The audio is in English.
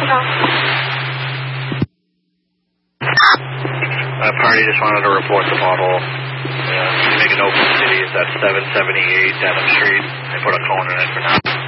Party just wanted to report the model. Make a note for the city. It's at 778 Denham Street. They put a cone in it for now.